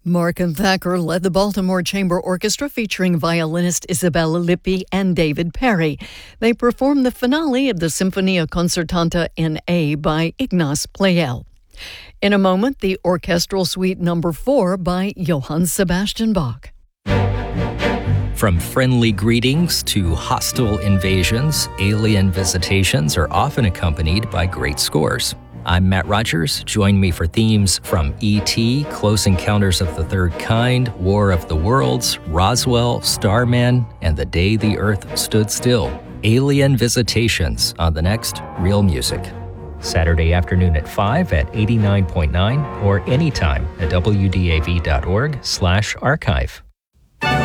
Mark and Thacker led the Baltimore Chamber Orchestra featuring violinist Isabella Lippi and David Perry. They performed the finale of the Sinfonia Concertanta in A by Ignaz Pleyel. In a moment, the Orchestral Suite No. 4 by Johann Sebastian Bach. From friendly greetings to hostile invasions, alien visitations are often accompanied by great scores. I'm Matt Rogers. Join me for themes from E.T., Close Encounters of the Third Kind, War of the Worlds, Roswell, Starman, and The Day the Earth Stood Still. Alien Visitations on the next Real Music. Saturday afternoon at 5 at 89.9 or anytime at wdav.org/archive.